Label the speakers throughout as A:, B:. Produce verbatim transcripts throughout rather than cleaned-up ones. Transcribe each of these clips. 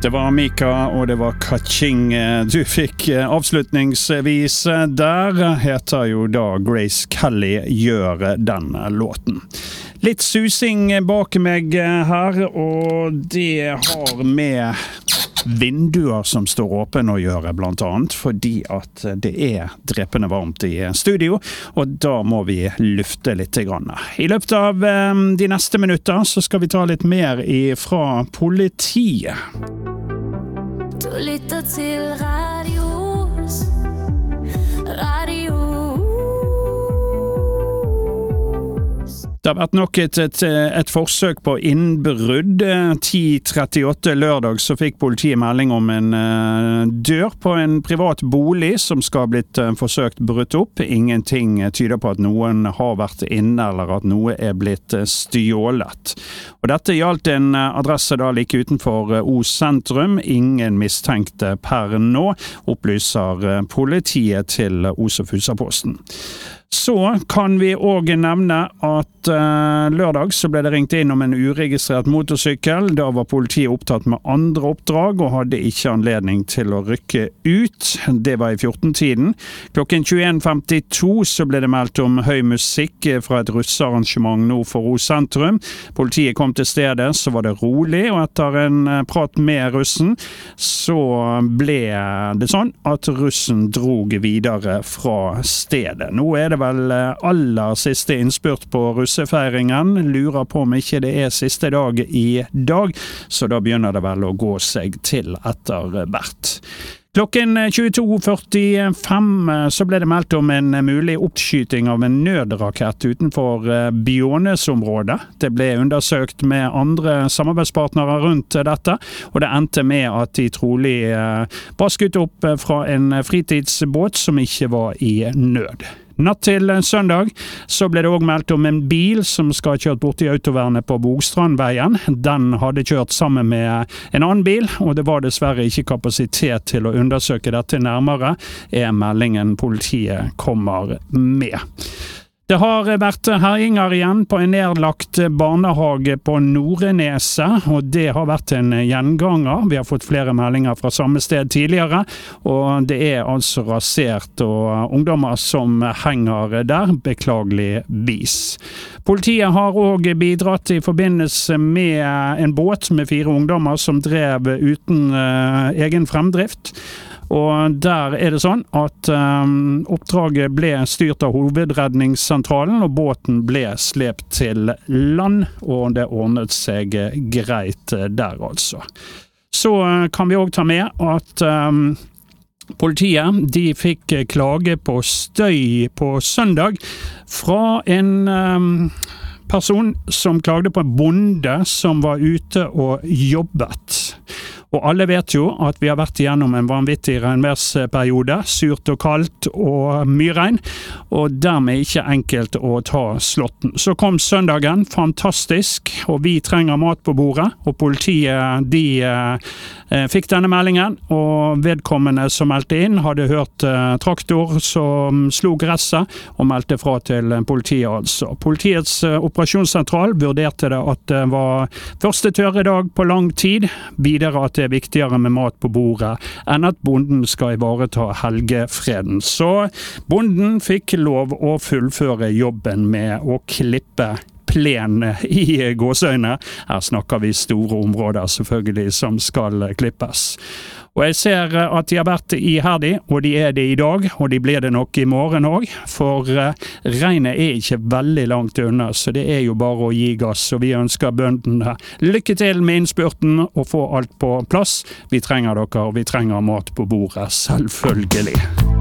A: Det var Mika, og det var Kaching du fikk avslutningsvis. Der heter jo da Grace Kelly gjør denne låten. Litt susing bak meg her, og det har med vinduer som står åpne å gjøre, blant annet fordi at det er drepende varmt i studio, og da må vi lufte litt grann. I løpet av de neste minutter så skal vi ta litt mer fra politiet.
B: Du lytter til Radios Radio.
A: Det har vært nok et, et, et forsøk på innbrudd. ti trettiåtte lørdag så fikk politiet melding om en uh, dør på en privat bolig som skal ha blitt uh, forsøkt brutt opp. Ingenting tyder på at noen har vært inne eller at noe er blitt uh, stjålet. Og dette gjaldt en uh, adresse da like utenfor uh, Os sentrum. Ingen mistenkte per nå, opplyser uh, politiet til uh, Os og Fusaposten. Så kan vi også nevne at uh, lørdag så ble det ringt inn om en uregistrert motorsykkel. Da var politiet opptatt med andre oppdrag og hadde ikke anledning til å rykke ut. Det var i fjorten-tiden. Klokken tjueen femtito så ble det meldt om høy musikk fra et russearrangement nord for Os sentrum. Politiet kom til stedet, så var det rolig, og etter en prat med russen så ble det sånn at russen drog videre fra stedet. Nå er det vel aller siste innspurt på russefeiringen. Lurer på om ikke det er siste dag i dag, så da begynner det vel å gå seg til etter hvert. Klokken tjueto førtifem så ble det meldt om en mulig oppskyting av en nødrakett utenfor Bjånes-området. Det ble undersøkt med andre samarbeidspartnere rundt dette, og det endte med at de trolig var skutt opp fra en fritidsbåt som ikke var i nød. Natt til søndag så ble det også meldt om en bil som skal ha kjørt bort i autovernet på Bogstrandveien. Den hadde kjørt sammen med en annen bil, og det var dessverre ikke kapasitet til å undersøke dette nærmere, er meldingen politiet kommer med. Det har vært herjinger igjen på en nedlagt barnehage på Noreneset, og det har vært en gjenganger. Vi har fått flere meldinger fra samme sted tidligere, og det er altså rasert og ungdommer som henger der, beklagelig vis. Politiet har også bidratt i forbindelse med en båt med fire ungdommer som drev uten uh, egen fremdrift. Og der er det sånn at um, oppdraget ble styrt av hovedredningssentralen, og båten ble slept til land, og det ordnet seg greit der altså. Så kan vi også ta med at um, politiet de fikk klage på støy på søndag fra en um, person som klagde på en bonde som var ute og jobbet. Og alle vet jo at vi har vært igjennom en vanvittig regnværsperiode, surt og kaldt og mye regn, og dermed ikke enkelt å ta slåtten. Så kom søndagen, fantastisk, og vi trenger mat på bordet, og politiet de eh, fikk denne meldingen, og vedkommende som meldte inn hadde hørt eh, traktor som slo gresset, og meldte fra til politiet altså. Politiets eh, operasjonssentral vurderte det at det var første tørre dag på lang tid, videre at det er viktigere med mat på bordet enn at bonden skal ivareta helgefreden. Så bonden fikk lov å fullføre jobben med å klippe plen i gåsøyne. Her snakker vi store områder selvfølgelig som skal klippes. Og jeg ser at de har vært iherdig, og de er det i dag, og de blir det nok i morgen også, for regnet er ikke veldig langt unna, så det er jo bare å gi gass, og vi ønsker bøndene lykke til med innspurten og få alt på plass. Vi trenger dere, og vi trenger mat på bordet, selvfølgelig.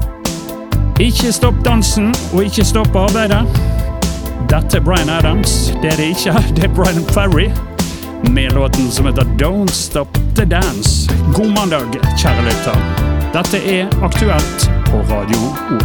A: Ikke stopp dansen, og ikke stopp arbeidet. Dette er Bryan Adams, det er det ikke, det er Bryan Ferry. Med låten som heter Don't Stop the Dance. God mandag, kjære lytter. Dette er Aktuelt på Radio Os.